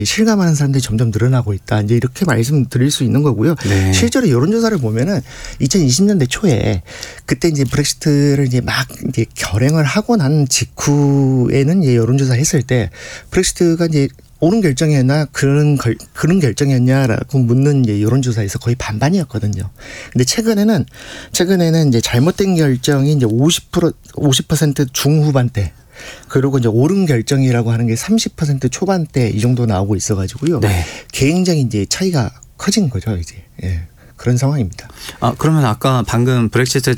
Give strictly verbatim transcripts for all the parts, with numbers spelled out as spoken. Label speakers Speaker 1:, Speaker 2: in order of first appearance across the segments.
Speaker 1: 실감하는 사람들이 점점 늘어나고 있다. 이제 이렇게 말씀드릴 수 있는 거고요.
Speaker 2: 네.
Speaker 1: 실제로 여론조사를 보면은 이천이십 년대 초에 그때 이제 브렉시트를 이제 막 이제 결행을 하고 난 직후에는 이제 여론조사 했을 때 브렉시트가 이제 옳은 결정이었나 그런 걸, 그런 결정이었냐라고 묻는 이제 여론조사에서 거의 반반이었거든요. 근데 최근에는 최근에는 이제 잘못된 결정이 이제 오십 퍼센트 오십 퍼센트 중후반대. 그리고 이제 옳은 결정이라고 하는 게 삼십 퍼센트 초반대 이 정도 나오고 있어가지고요.
Speaker 2: 네.
Speaker 1: 굉장히 이제 차이가 커진 거죠, 이제. 예. 그런 상황입니다.
Speaker 2: 아, 그러면 아까 방금 브렉시트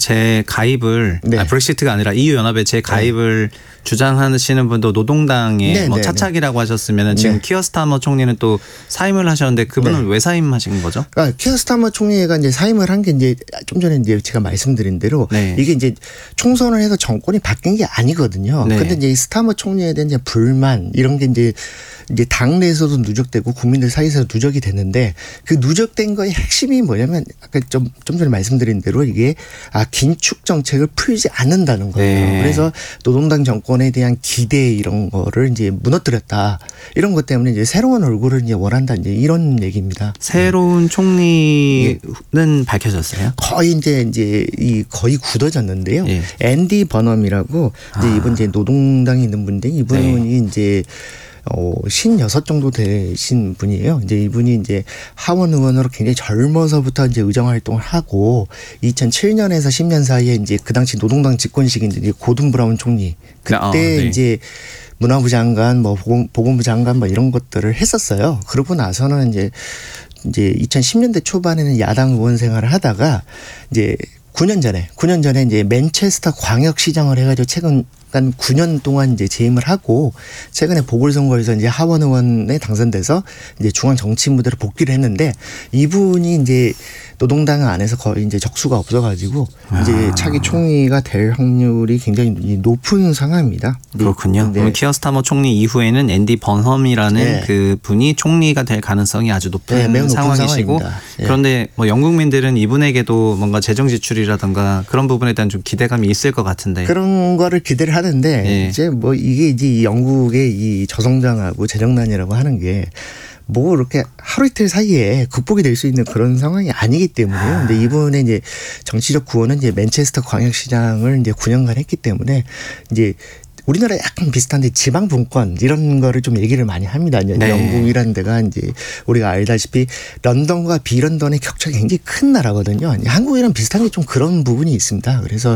Speaker 2: 재가입을
Speaker 1: 네.
Speaker 2: 아, 브렉시트가 아니라 이유 연합의 재가입을 네. 주장하시는 분도 노동당의
Speaker 1: 네,
Speaker 2: 뭐
Speaker 1: 네,
Speaker 2: 차착이라고 하셨으면 지금
Speaker 1: 네.
Speaker 2: 키어 스타머 총리는 또 사임을 하셨는데 그분은
Speaker 1: 네.
Speaker 2: 왜 사임하신 거죠?
Speaker 1: 그러니까 키어 스타머 총리가 이제 사임을 한 게 이제 좀 전에 이제 제가 말씀드린 대로
Speaker 2: 네.
Speaker 1: 이게 이제 총선을 해서 정권이 바뀐 게 아니거든요.
Speaker 2: 네.
Speaker 1: 근데 이제 스타머 총리에 대한 이제 불만 이런 게 이제 이제 당내에서도 누적되고 국민들 사이에서 누적이 됐는데 그 누적된 거의 핵심이 뭐냐면 아까 좀, 좀 전에 말씀드린 대로 이게 아, 긴축 정책을 풀지 않는다는 거예요.
Speaker 2: 네.
Speaker 1: 그래서 노동당 정권에 대한 기대 이런 거를 이제 무너뜨렸다. 이런 것 때문에 이제 새로운 얼굴을 이제 원한다. 이제 이런 얘기입니다.
Speaker 2: 새로운 총리는 예. 밝혀졌어요?
Speaker 1: 거의 이제 이제 이 거의 굳어졌는데요.
Speaker 2: 예.
Speaker 1: 앤디 버넘이라고 이제
Speaker 2: 아.
Speaker 1: 이분 이제 노동당에 있는 분인데 이분이
Speaker 2: 네.
Speaker 1: 이제 어, 쉰여섯 정도 되신 분이에요. 이제 이분이 이제 하원 의원으로 굉장히 젊어서부터 이제 의정 활동을 하고 이천칠 년에서 십 년 사이에 이제 그 당시 노동당 집권 시기인데 이제 고든 브라운 총리 그때
Speaker 2: 아, 네.
Speaker 1: 이제 문화부 장관, 뭐 보건, 보건부 장관 뭐 이런 것들을 했었어요. 그러고 나서는 이제 이제 이천십 년대 초반에는 야당 의원 생활을 하다가 이제 구 년 전에 구 년 전에 이제 맨체스터 광역시장을 해가지고 최근 한 구 년 동안 이제 재임을 하고 최근에 보궐선거에서 이제 하원 의원에 당선돼서 이제 중앙 정치 무대로 복귀를 했는데 이분이 이제 노동당 안에서 거의 이제 적수가 없어가지고 아. 이제 차기 총리가 될 확률이 굉장히 높은 상황입니다.
Speaker 2: 그렇군요.
Speaker 1: 네.
Speaker 2: 그럼 키어 스타머 총리 이후에는 앤디 번험이라는
Speaker 1: 네.
Speaker 2: 그 분이 총리가 될 가능성이 아주 높은
Speaker 1: 네, 매우 높은
Speaker 2: 상황이시고
Speaker 1: 상황입니다. 네.
Speaker 2: 그런데 뭐 영국민들은 이분에게도 뭔가 재정 지출이라든가 그런 부분에 대한 좀 기대감이 있을 것 같은데
Speaker 1: 그런 거를 기대를 하는데
Speaker 2: 네.
Speaker 1: 이제 뭐 이게 이제 영국의 이 저성장하고 재정난이라고 하는 게 뭐 이렇게 하루 이틀 사이에 극복이 될 수 있는 그런 상황이 아니기 때문에요. 근데 이번에 이제 정치적 구호는 이제 맨체스터 광역시장을 이제 구 년간 했기 때문에 이제 우리나라 약간 비슷한데 지방 분권 이런 거를 좀 얘기를 많이 합니다.
Speaker 2: 네.
Speaker 1: 영국이라는 데가 이제 우리가 알다시피 런던과 비런던의 격차가 굉장히 큰 나라거든요. 한국이랑 비슷한 게 좀 그런 부분이 있습니다. 그래서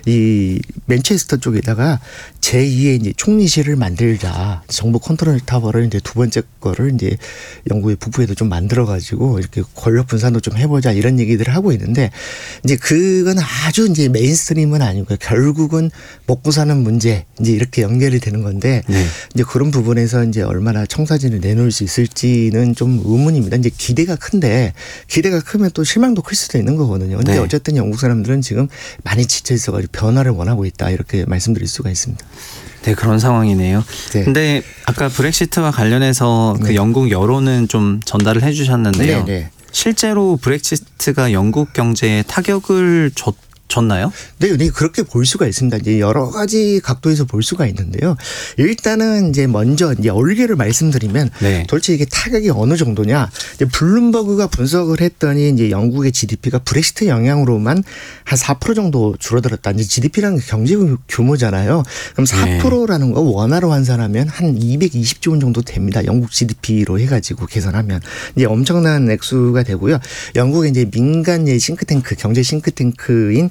Speaker 1: 이 맨체스터 쪽에다가 제이의 이제 총리실을 만들자. 정부 컨트롤 타워를 이제 두 번째 거를 이제 영국의 북부에도 좀 만들어 가지고 이렇게 권력 분산도 좀 해보자 이런 얘기들을 하고 있는데 이제 그건 아주 이제 메인스트림은 아니고요. 결국은 먹고 사는 문제 이제 이렇게 연결이 되는 건데
Speaker 2: 네.
Speaker 1: 이제 그런 부분에서 이제 얼마나 청사진을 내놓을 수 있을지는 좀 의문입니다. 이제 기대가 큰데 기대가 크면 또 실망도 클 수도 있는 거거든요. 근데
Speaker 2: 네.
Speaker 1: 어쨌든 영국 사람들은 지금 많이 지쳐 있어가지고 변화를 원하고 있다 이렇게 말씀드릴 수가 있습니다.
Speaker 2: 네, 그런 상황이네요.
Speaker 1: 네.
Speaker 2: 근데 아까 브렉시트와 관련해서 그
Speaker 1: 네.
Speaker 2: 영국 여론은 좀 전달을 해 주셨는데요.
Speaker 1: 네, 네.
Speaker 2: 실제로 브렉시트가 영국 경제에 타격을 줬 줬나요?
Speaker 1: 네, 네, 그렇게 볼 수가 있습니다. 이제 여러 가지 각도에서 볼 수가 있는데요. 일단은 이제 먼저 이제 얼개를 말씀드리면
Speaker 2: 네.
Speaker 1: 도대체 이게 타격이 어느 정도냐. 이제 블룸버그가 분석을 했더니 이제 영국의 지디피가 브렉시트 영향으로만 한 사 퍼센트 정도 줄어들었다. 이제 지디피라는 게 경제 규모잖아요. 그럼 사 퍼센트라는 거 원화로 환산하면 한 이백이십조 원 정도 됩니다. 영국 지디피로 해가지고 계산하면 이제 엄청난 액수가 되고요. 영국의 이제 민간 싱크탱크, 경제 싱크탱크인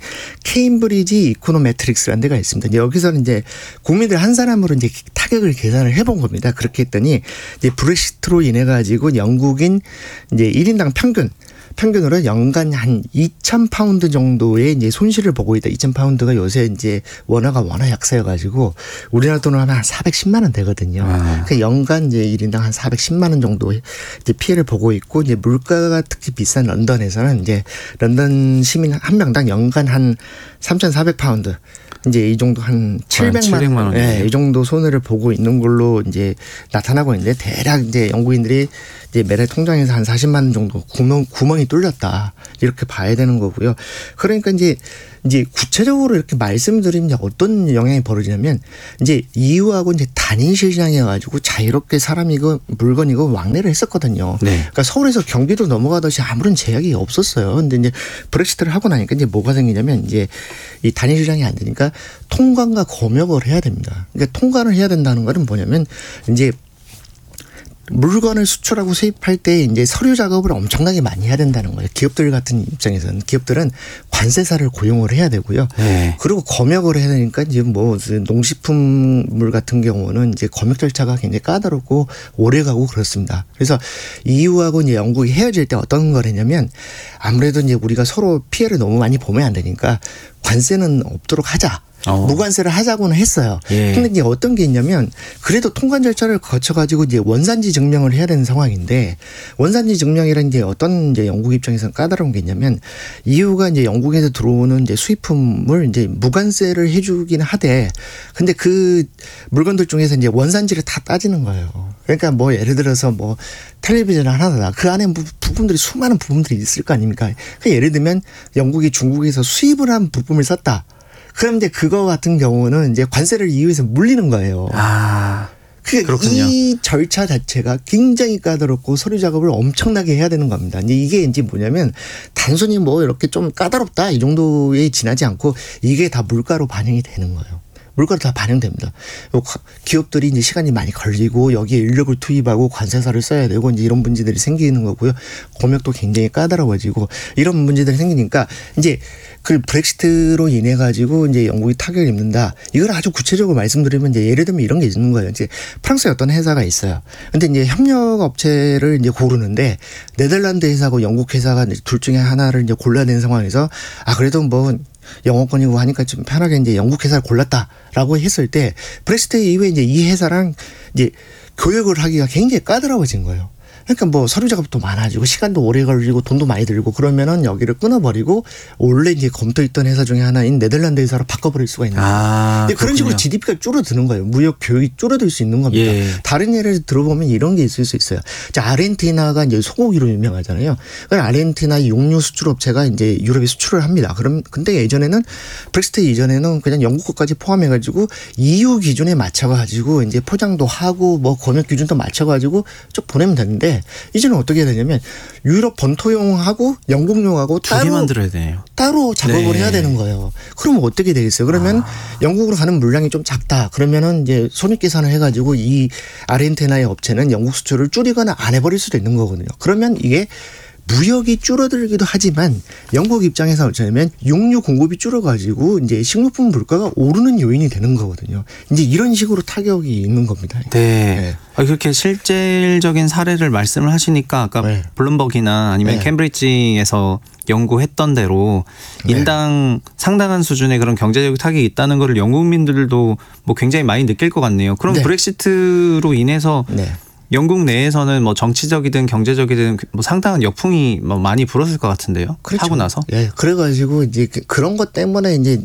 Speaker 1: 케임브리지 이코노메트릭스라는 데가 있습니다. 여기서는 이제 국민들 한 사람으로 이제 타격을 계산을 해본 겁니다. 그렇게 했더니 이제 브렉시트로 인해 가지고 영국인 이제 일 인당 평균 평균으로 연간 한 이천 파운드 정도의 이제 손실을 보고 있다. 이천 파운드가 요새 이제 원화가 워낙 약세여가지고 우리나라 돈으로 하면 한 사백십만 원 되거든요. 아. 그러니까 연간 이제 일 인당 한 사백십만 원 정도의 이제 피해를 보고 있고 이제 물가가 특히 비싼 런던에서는 이제 런던 시민 한 명당 연간 한 삼천사백 파운드. 이제 이 정도 한 칠백만 원, 예, 이 정도 손해를 보고 있는 걸로 이제 나타나고 있는데 대략 이제 영국인들이 이제 매달 통장에서 한 사십만 원 정도 구멍 구멍이 뚫렸다 이렇게 봐야 되는 거고요. 그러니까 이제 이제 구체적으로 이렇게 말씀드리면 이제 어떤 영향이 벌어지냐면 이제 이유하고 이제 단일 시장이어가지고 자유롭게 사람이고 물건이고 왕래를 했었거든요.
Speaker 2: 네.
Speaker 1: 그러니까 서울에서 경기도 넘어가듯이 아무런 제약이 없었어요. 근데 이제 브렉시트를 하고 나니까 이제 뭐가 생기냐면 이제 이 단일 시장이 안 되니까 통관과 검역을 해야 됩니다. 그러니까 통관을 해야 된다는 거는 뭐냐면 이제 물건을 수출하고 수입할 때 이제 서류 작업을 엄청나게 많이 해야 된다는 거예요. 기업들 같은 입장에서는 기업들은 관세사를 고용을 해야 되고요.
Speaker 2: 네.
Speaker 1: 그리고 검역을 해야 되니까 이제 뭐 농식품물 같은 경우는 이제 검역 절차가 굉장히 까다롭고 오래가고 그렇습니다. 그래서 이유하고 이제 영국이 헤어질 때 어떤 걸 했냐면 아무래도 이제 우리가 서로 피해를 너무 많이 보면 안 되니까 관세는 없도록 하자. 어. 무관세를 하자고는 했어요. 예. 근데 이제 어떤 게 있냐면 그래도 통관 절차를 거쳐가지고 이제 원산지 증명을 해야 되는 상황인데 원산지 증명이라는 게 어떤 이제 영국 입장에서는 까다로운 게 있냐면 이유가 이제 영국에서 들어오는 이제 수입품을 이제 무관세를 해주기는 하되 근데 그 물건들 중에서 이제 원산지를 다 따지는 거예요. 그러니까 뭐 예를 들어서 뭐 텔레비전 하나다 그 안에 부분들이 수많은 부분들이 있을 거 아닙니까? 그러니까 예를 들면 영국이 중국에서 수입을 한 부품을 썼다. 그럼 이제 그거 같은 경우는 이제 관세를 이유해서 물리는 거예요.
Speaker 2: 아, 그렇군요.
Speaker 1: 이 절차 자체가 굉장히 까다롭고 서류 작업을 엄청나게 해야 되는 겁니다. 이제 이게 이제 뭐냐면 단순히 뭐 이렇게 좀 까다롭다 이 정도에 지나지 않고 이게 다 물가로 반영이 되는 거예요. 물가로 다 반영됩니다. 기업들이 이제 시간이 많이 걸리고 여기에 인력을 투입하고 관세사를 써야 되고 이제 이런 문제들이 생기는 거고요. 검역도 굉장히 까다로워지고 이런 문제들이 생기니까 이제 그 브렉시트로 인해 가지고 이제 영국이 타격을 입는다. 이걸 아주 구체적으로 말씀드리면 이제 예를 들면 이런 게 있는 거예요. 이제 프랑스에 어떤 회사가 있어요. 근데 이제 협력 업체를 이제 고르는데 네덜란드 회사하고 영국 회사가 둘 중에 하나를 이제 골라야 되는 상황에서 아 그래도 뭐 영어권이고 하니까 좀 편하게 이제 영국 회사를 골랐다라고 했을 때 브렉시트 이후에 이제 이 회사랑 이제 교역을 하기가 굉장히 까다로워진 거예요. 그러니까 뭐 서류 작업도 많아지고 시간도 오래 걸리고 돈도 많이 들고 그러면은 여기를 끊어버리고 원래 이제 검토했던 회사 중에 하나인 네덜란드 회사로 바꿔버릴 수가 있는 거예요.
Speaker 2: 아,
Speaker 1: 근데 그런 식으로 지디피가 줄어드는 거예요. 무역 교육이 줄어들 수 있는 겁니다.
Speaker 2: 예.
Speaker 1: 다른 예를 들어보면 이런 게 있을 수 있어요. 자, 아르헨티나가 이제 소고기로 유명하잖아요. 그러니까 아르헨티나 육류 수출업체가 이제 유럽에 수출을 합니다. 그럼 근데 예전에는 브렉시트 이전에는 그냥 영국 것까지 포함해가지고 이유 기준에 맞춰가지고 이제 포장도 하고 뭐 검역 기준도 맞춰가지고 쭉 보내면 되는데. 이제는 어떻게 해야 되냐면 유럽 본토용하고 영국용하고
Speaker 2: 두 개
Speaker 1: 따로
Speaker 2: 만들어야 돼요.
Speaker 1: 따로 작업을
Speaker 2: 네.
Speaker 1: 해야 되는 거예요. 그러면 어떻게 되겠어요? 그러면 아. 영국으로 가는 물량이 좀 작다. 그러면은 이제 손익 계산을 해가지고 이 아르헨티나의 업체는 영국 수출을 줄이거나 안 해버릴 수도 있는 거거든요. 그러면 이게 무역이 줄어들기도 하지만 영국 입장에서 어쩌면 육류 공급이 줄어가지고 이제 식료품 물가가 오르는 요인이 되는 거거든요. 이제 이런 식으로 타격이 있는 겁니다.
Speaker 2: 네. 네. 그렇게 실질적인 사례를 말씀을 하시니까 아까 네. 블룸버기나 아니면 네. 캠브리지에서 연구했던 대로 인당 네. 상당한 수준의 그런 경제적 타격이 있다는 것을 영국민들도 뭐 굉장히 많이 느낄 것 같네요. 그럼 네. 브렉시트로 인해서 네. 영국 내에서는 뭐 정치적이든 경제적이든 뭐 상당한 역풍이 뭐 많이 불었을 것 같은데요. 그렇죠. 하고 나서.
Speaker 1: 예. 그래가지고 이제 그런 것 때문에 이제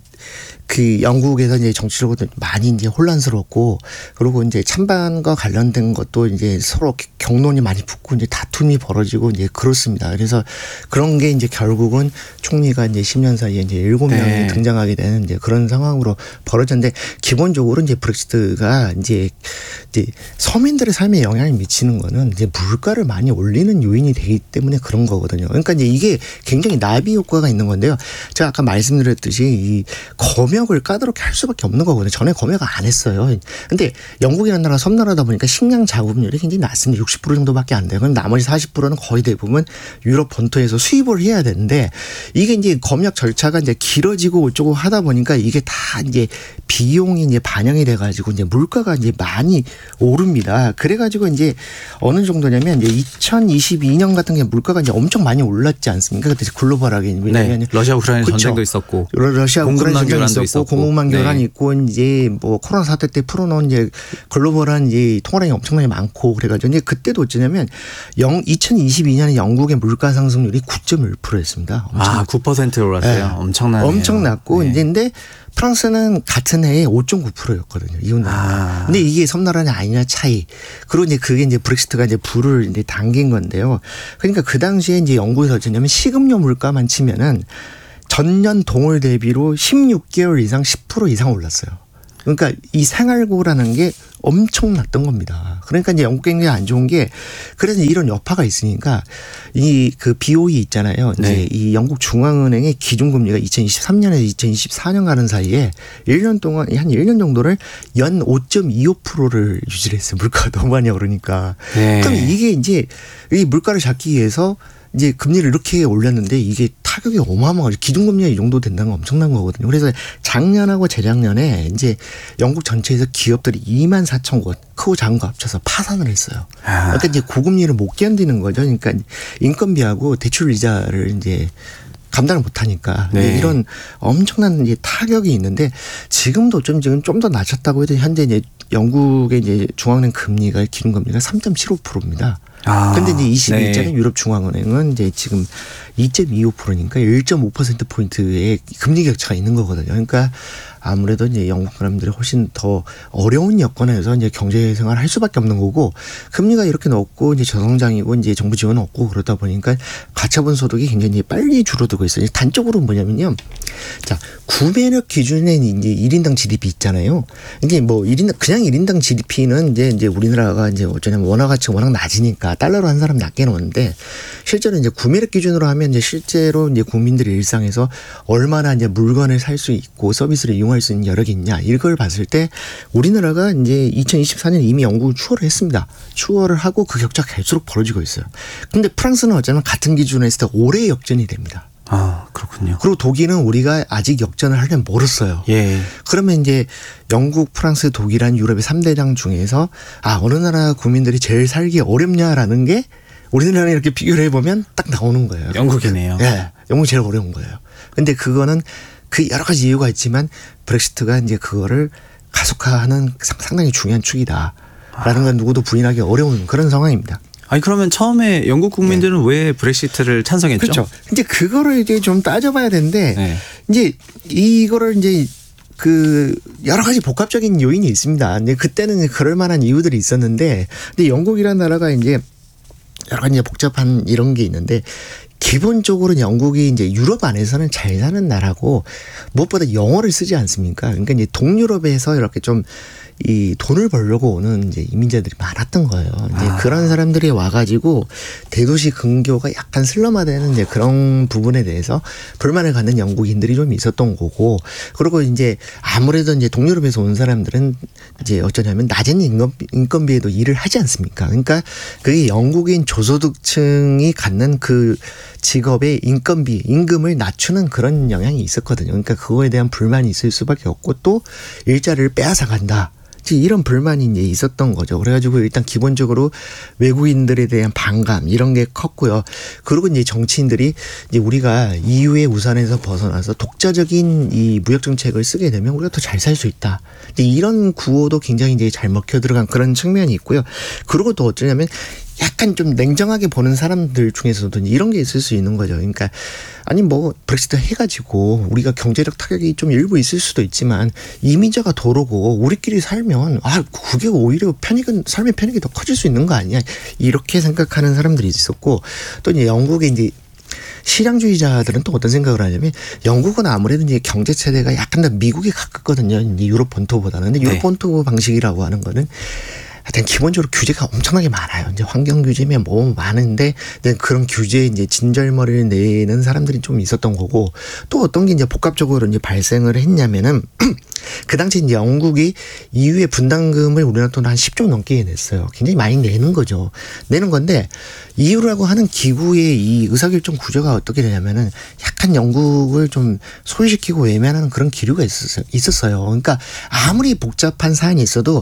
Speaker 1: 그 영국에서 이제 정치적으로 많이 이제 혼란스럽고 그리고 이제 찬반과 관련된 것도 이제 서로 경론이 많이 붙고 이제 다툼이 벌어지고 이제 그렇습니다. 그래서 그런 게 이제 결국은 총리가 이제 십 년 사이에 이제 일곱 명이 네. 등장하게 되는 이제 그런 상황으로 벌어졌는데 기본적으로 이제 브렉시트가 이제 이제 서민들의 삶에 영향을 미치는 거는 이제 물가를 많이 올리는 요인이 되기 때문에 그런 거거든요. 그러니까 이제 이게 굉장히 나비 효과가 있는 건데요. 제가 아까 말씀드렸듯이 이 검역을 까다롭게 할 수밖에 없는 거거든요. 전에 검역 안 했어요. 근데 영국이라는 나라가 섬나라다 보니까 식량 자급률이 굉장히 낮습니다. 육십 퍼센트 정도밖에 안 돼요. 그럼 나머지 사십 퍼센트는 거의 대부분 유럽 본토에서 수입을 해야 되는데 이게 이제 검역 절차가 이제 길어지고 어쩌고 하다 보니까 이게 다 이제 비용이 이제 반영이 돼가지고 이제 물가가 이제 많이 오릅니다. 그래가지고 이제 어느 정도냐면 이제 이천이십이 년 같은 게 물가가 이제 엄청 많이 올랐지 않습니까? 그때 글로벌하게 왜냐면
Speaker 2: 네. 러시아 우크라이나
Speaker 1: 그렇죠.
Speaker 2: 전쟁도 있었고
Speaker 1: 러시아 우크라이나 전쟁도 있었고,
Speaker 2: 있었고
Speaker 1: 공급망 교란이
Speaker 2: 네.
Speaker 1: 있고 이제 뭐 코로나 사태 때 풀어놓은 이제 글로벌한 이제 통화량이 엄청나게 많고 그래가지고 이제 그때도 어쩌냐면 영 이천이십이 년에 영국의 물가 상승률이 구 점 일 퍼센트였습니다.
Speaker 2: 아, 구 퍼센트 올랐어요. 네. 엄청나네요.
Speaker 1: 엄청 낮고
Speaker 2: 네.
Speaker 1: 이제 근데 프랑스는 같은 해에 오 점 구 퍼센트였거든요. 이혼율.
Speaker 2: 아.
Speaker 1: 근데 이게 섬나라냐 아니냐 차이. 그리고 이제 그게 이제 브렉시트가 이제 불을 이제 당긴 건데요. 그러니까 그 당시에 이제 영국에서 어쩌냐면 식음료 물가만 치면은 전년 동월 대비로 십육 개월 이상 십 퍼센트 이상 올랐어요. 그러니까 이 생활고라는 게 엄청났던 겁니다. 그러니까 이제 영국 경제가 안 좋은 게 그래서 이런 여파가 있으니까 이 그 비오이 있잖아요. 이제
Speaker 2: 네.
Speaker 1: 이 영국 중앙은행의 기준금리가 이천이십삼 년에서 이천이십사 년 가는 사이에 일 년 동안 한 일 년 정도를 연 오 점 이오 퍼센트를 유지를 했어요. 물가가 너무 많이 오르니까.
Speaker 2: 네.
Speaker 1: 그럼 이게 이제 이 물가를 잡기 위해서 이제 금리를 이렇게 올렸는데 이게 타격이 어마어마하죠. 기준금리가 이 정도 된다는 건 엄청난 거거든요. 그래서 작년하고 재작년에 이제 영국 전체에서 기업들이 이만 사천 곳 크고 작은 거 합쳐서 파산을 했어요.
Speaker 2: 아.
Speaker 1: 그러니까 이제 고금리를 못 견디는 거죠. 그러니까 인건비하고 대출 이자를 이제 감당을 못하니까
Speaker 2: 네.
Speaker 1: 이런 엄청난 이제 타격이 있는데 지금도 좀 지금 좀 더 낮췄다고 해도 현재 이제 영국의 이제 중앙은행 금리가 기준금리가 삼 점 칠오 퍼센트입니다.
Speaker 2: 아,
Speaker 1: 근데 이제 이십일 일자는
Speaker 2: 네.
Speaker 1: 유럽 중앙은행은 이제 지금 이 점 이오 퍼센트니까 일 점 오 퍼센트 포인트의 금리 격차가 있는 거거든요. 그러니까 아무래도 이제 영국 사람들이 훨씬 더 어려운 여건에서 이제 경제 생활을 할 수밖에 없는 거고 금리가 이렇게 높고 이제 저성장이고 이제 정부 지원 없고 그러다 보니까 가처분 소득이 굉장히 빨리 줄어들고 있어요. 단적으로 뭐냐면요. 자, 구매력 기준에 이제 일 인당 지디피 있잖아요. 이게 뭐 일 인당 그냥 일 인당 지디피는 이제 이제 우리나라가 이제 어쩌냐면 원화 가치가 워낙 낮으니까 달러로 한 사람 낮게 놓는데 실제로 이제 구매력 기준으로 하면 이제 실제로 이제 국민들이 일상에서 얼마나 이제 물건을 살 수 있고 서비스를 이용할 수 있는 여력이 있냐 이걸 봤을 때 우리나라가 이제 이천이십사 년 이미 영국을 추월을 했습니다. 추월을 하고 그 격차가 갈수록 벌어지고 있어요. 근데 프랑스는 어쩌면 같은 기준으로 했을 때 올해 역전이 됩니다.
Speaker 2: 아, 그렇군요.
Speaker 1: 그리고 독일은 우리가 아직 역전을 하려면 멀었어요.
Speaker 2: 예.
Speaker 1: 그러면 이제 영국, 프랑스, 독일한 유럽의 삼 대장 중에서 아, 어느 나라 국민들이 제일 살기 어렵냐라는 게 우리나라랑 이렇게 비교를 해보면 딱 나오는 거예요.
Speaker 2: 영국이네요.
Speaker 1: 예. 영국이 제일 어려운 거예요. 근데 그거는 그 여러 가지 이유가 있지만 브렉시트가 이제 그거를 가속화하는 상당히 중요한 축이다. 라는 건 누구도 부인하기 어려운 그런 상황입니다.
Speaker 2: 아니 그러면 처음에 영국 국민들은 네. 왜 브렉시트를 찬성했죠?
Speaker 1: 그렇죠. 이제 그거를 이제 좀 따져봐야 되는데
Speaker 2: 네.
Speaker 1: 이제 이거를 이제 그 여러 가지 복합적인 요인이 있습니다. 근데 그때는 그럴 만한 이유들이 있었는데 근데 영국이라는 나라가 이제 여러 가지 복잡한 이런 게 있는데 기본적으로 영국이 이제 유럽 안에서는 잘 사는 나라고 무엇보다 영어를 쓰지 않습니까? 그러니까 이제 동유럽에서 이렇게 좀 이 돈을 벌려고 오는 이제 이민자들이 많았던 거예요. 이제
Speaker 2: 아.
Speaker 1: 그런 사람들이 와가지고 대도시 근교가 약간 슬럼화되는 이제 그런 부분에 대해서 불만을 갖는 영국인들이 좀 있었던 거고, 그리고 이제 아무래도 이제 동유럽에서 온 사람들은 이제 어쩌냐면 낮은 인건비, 인건비에도 일을 하지 않습니까? 그러니까 그게 영국인 저소득층이 갖는 그 직업의 인건비, 임금을 낮추는 그런 영향이 있었거든요. 그러니까 그거에 대한 불만이 있을 수밖에 없고 또 일자리를 빼앗아 간다. 이런 불만이 이제 있었던 거죠. 그래가지고 일단 기본적으로 외국인들에 대한 반감 이런 게 컸고요. 그리고 이제 정치인들이 이제 우리가 이유의 우산에서 벗어나서 독자적인 이 무역 정책을 쓰게 되면 우리가 더 잘 살 수 있다. 이제 이런 구호도 굉장히 이제 잘 먹혀 들어간 그런 측면이 있고요. 그리고 또 어쩌냐면 약간 좀 냉정하게 보는 사람들 중에서도 이런 게 있을 수 있는 거죠. 그러니까 아니 뭐 브렉시트 해가지고 우리가 경제적 타격이 좀 일부 있을 수도 있지만 이민자가 도로고 우리끼리 살면 아 그게 오히려 편익은 삶의 편익이 더 커질 수 있는 거 아니야 이렇게 생각하는 사람들이 있었고 또 이제 영국의 이제 실향주의자들은 또 어떤 생각을 하냐면 영국은 아무래도 이제 경제 체제가 약간 더 미국에 가깝거든요. 이제 유럽 본토보다는. 근데 유럽
Speaker 2: 네.
Speaker 1: 본토 방식이라고 하는 거는 하여튼 기본적으로 규제가 엄청나게 많아요. 이제 환경 규제면 뭐 많은데 그런 규제에 이제 진절머리를 내는 사람들이 좀 있었던 거고 또 어떤 게 이제 복합적으로 이제 발생을 했냐면은 그 당시 이제 영국이 이유의 분담금을 우리나라 돈 한 십 조 넘게 냈어요. 굉장히 많이 내는 거죠. 내는 건데 이유라고 하는 기구의 이 의사결정 구조가 어떻게 되냐면은 약간 영국을 좀 소외시키고 외면하는 그런 기류가 있었어요. 있었어요. 그러니까 아무리 복잡한 사안이 있어도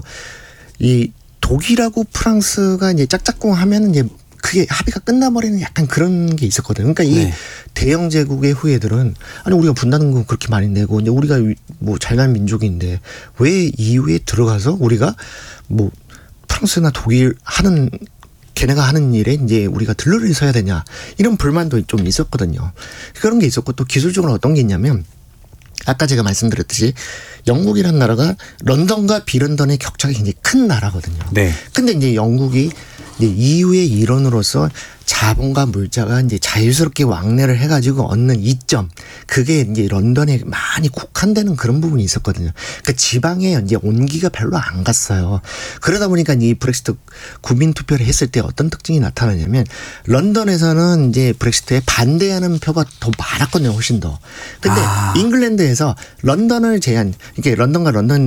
Speaker 1: 이 독일하고 프랑스가 이제 짝짝꿍 하면은 이제 그게 합의가 끝나버리는 약간 그런 게 있었거든요. 그러니까 이
Speaker 2: 네. 대영
Speaker 1: 제국의 후예들은 아니 우리가 분담금 그렇게 많이 내고 이제 우리가 뭐 잘난 민족인데 왜 이유에 들어가서 우리가 뭐 프랑스나 독일 하는 걔네가 하는 일에 이제 우리가 들러리 서야 되냐 이런 불만도 좀 있었거든요. 그런 게 있었고 또 기술적으로 어떤 게 있냐면 아까 제가 말씀드렸듯이 영국이란 나라가 런던과 비런던의 격차가 굉장히 큰 나라거든요.
Speaker 2: 네.
Speaker 1: 근데 이제 영국이 이제 이유의 일원으로서 자본과 물자가 이제 자유스럽게 왕래를 해가지고 얻는 이점, 그게 이제 런던에 많이 국한되는 그런 부분이 있었거든요. 그러니까 지방에 이제 온기가 별로 안 갔어요. 그러다 보니까 이 브렉시트 국민 투표를 했을 때 어떤 특징이 나타나냐면 런던에서는 이제 브렉시트에 반대하는 표가 더 많았거든요, 훨씬 더. 근데
Speaker 2: 아.
Speaker 1: 잉글랜드에서 런던을 제한, 이게 런던과 런던